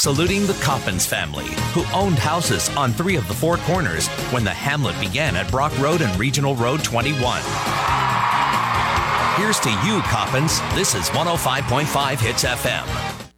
saluting the Coppins family, who owned houses on 3 of the 4 corners when the hamlet began at Brock Road and Regional Road 21. Here's to you, Coppins. This is 105.5 Hits FM.